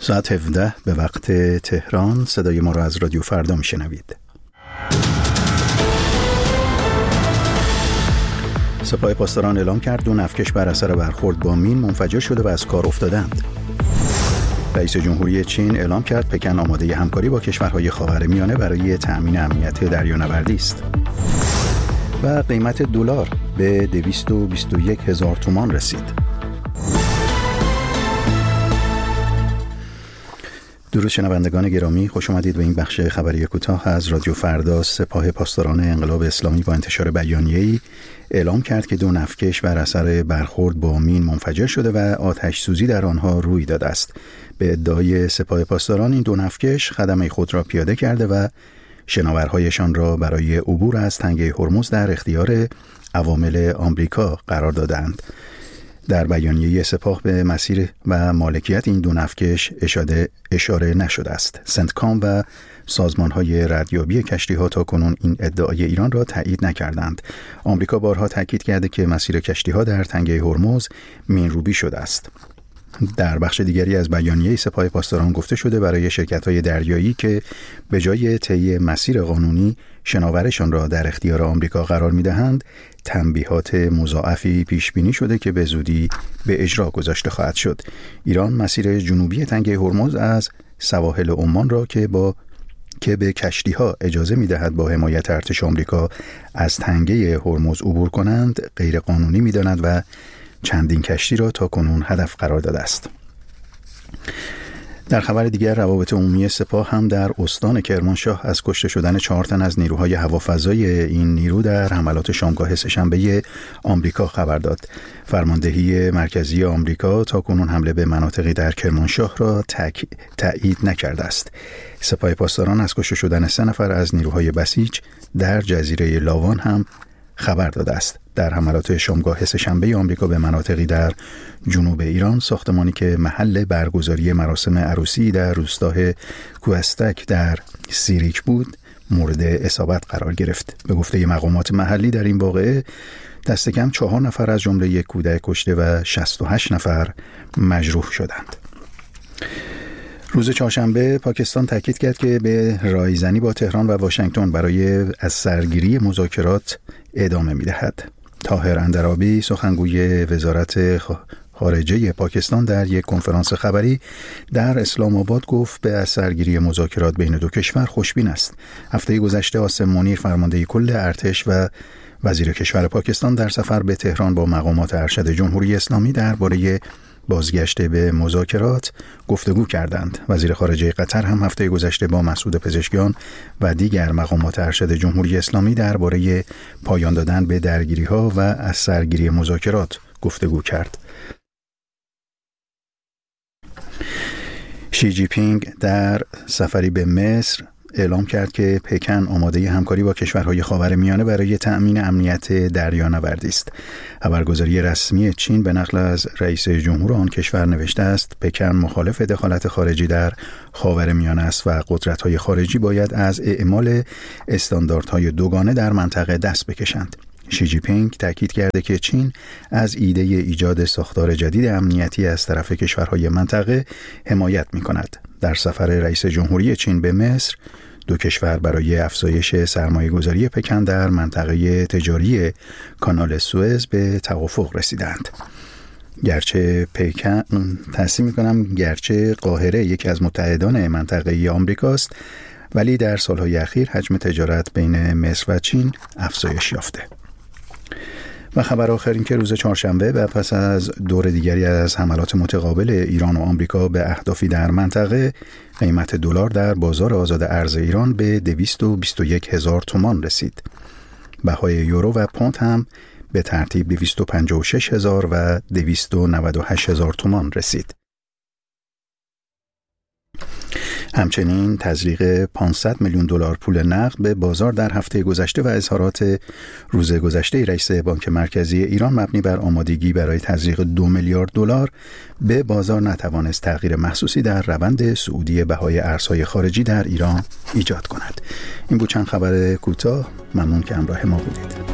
ساعت 17 به وقت تهران. صدای ما را از رادیو فردا میشنوید. سپاه پاسداران اعلام کرد 2 نفتکش بر اثر برخورد با مین منفجر شده و از کار افتادند. رئیس جمهوری چین اعلام کرد پکن آماده همکاری با کشورهای خاورمیانه برای تأمین امنیت دریانوردی است. و قیمت دلار به 221,000 تومان رسید. درود شنوندگان گرامی، خوش آمدید به این بخش خبری کوتاه از رادیو فردا. سپاه پاسداران انقلاب اسلامی با انتشار بیانیه‌ای اعلام کرد که 2 نفتکش بر اثر برخورد با مین منفجر شده و آتش سوزی در آنها روی داده است. به ادعای سپاه پاسداران این 2 نفتکش خدمه خود را پیاده کرده و شناورهایشان را برای عبور از تنگه هرمز در اختیار عوامل آمریکا قرار دادند. در بیانیه سپاه به مسیر و مالکیت این 2 نفتکش اشاره نشده است. سنتکام و سازمان‌های ردیابی کشتی‌ها تاکنون این ادعای ایران را تایید نکردند. آمریکا بارها تاکید کرده که مسیر کشتی‌ها در تنگه هرمز مین‌روبی شده است. در بخش دیگری از بیانیه سپاه پاسداران گفته شده برای شرکت‌های دریایی که به جای طی مسیر قانونی شناورشان را در اختیار آمریکا قرار می‌دهند، تنبیهات مضاعفی پیش بینی شده که به زودی به اجرا گذاشته خواهد شد. ایران مسیر جنوبی تنگه هرمز از سواحل عمان را که به کشتی‌ها اجازه می‌دهد با حمایت ارتش آمریکا از تنگه هرمز عبور کنند غیر قانونی می‌داند و چندین کشتی را تا کنون هدف قرار داده است. در خبر دیگر، روابط عمومی سپاه هم در استان کرمانشاه از کشته شدن 4 تن از نیروهای هوافضای این نیرو در حملات شامگاه سه‌شنبه آمریکا خبر داد. فرماندهی مرکزی آمریکا تا کنون حمله به مناطقی در کرمانشاه را تایید نکرده است. سپاه پاسداران از کشته شدن 3 نفر از نیروهای بسیج در جزیره لاوان هم خبر داده است. در حملات شامگاه سه‌شنبه آمریکا به مناطقی در جنوب ایران، ساختمانی که محل برگزاری مراسم عروسی در روستای کوهستک در سیریک بود مورد اصابت قرار گرفت. به گفته مقامات محلی در این واقعه دست کم 4 نفر از جمله 1 کودک کشته و 68 نفر مجروح شدند. روز چهارشنبه پاکستان تاکید کرد که به رایزنی با تهران و واشنگتن برای از سرگیری مذاکرات ادامه می‌دهد. طاهر اندرابی، سخنگوی وزارت خارجه پاکستان، در یک کنفرانس خبری در اسلام آباد گفت به از سرگیری مذاکرات بین 2 کشور خوشبین است. هفته گذشته آسم منیر، فرمانده کل ارتش و وزیر کشور پاکستان، در سفر به تهران با مقامات ارشد جمهوری اسلامی درباره بازگشت به مذاکرات گفتگو کردند. وزیر خارجه قطر هم هفته گذشته با مسعود پزشکیان و دیگر مقامات ارشد جمهوری اسلامی درباره پایان دادن به درگیری‌ها و از سرگیری مذاکرات گفتگو کرد. شی جی پینگ در سفری به مصر اعلام کرد که پکن آماده همکاری با کشورهای خاورمیانه برای تأمین امنیت دریانوردی است. خبرگزاری رسمی چین به نقل از رئیس جمهور آن کشور نوشته است پکن مخالف دخالت خارجی در خاورمیانه است و قدرت‌های خارجی باید از اعمال استانداردهای دوگانه در منطقه دست بکشند. شی جی پینگ تاکید کرده که چین از ایده ایجاد ساختار جدید امنیتی از طرف کشورهای منطقه حمایت می‌کند. در سفر رئیس جمهوری چین به مصر، 2 کشور برای افزایش سرمایه‌گذاری پکن در منطقه تجاری کانال سوئز به توافق رسیدند. گرچه قاهره یکی از متحدان منطقه‌ای آمریکاست، ولی در سالهای اخیر حجم تجارت بین مصر و چین افزایش یافته. و خبر آخر این که روز چهارشنبه و پس از دور دیگری از حملات متقابل ایران و آمریکا به اهدافی در منطقه، قیمت دلار در بازار آزاد ارز ایران به 221,000 تومان رسید. بهای یورو و پوند هم به ترتیب 256,000 و 298,000 تومان رسید. همچنین تزریق 500 میلیون دلار پول نقد به بازار در هفته گذشته و اظهارات روز گذشته رئیس بانک مرکزی ایران مبنی بر آمادگی برای تزریق 2 میلیارد دلار به بازار نتوانست تغییر محسوسی در روند صعودی بهای ارزهای خارجی در ایران ایجاد کند. این بود چند خبر کوتاه. ممنون که همراه ما بودید.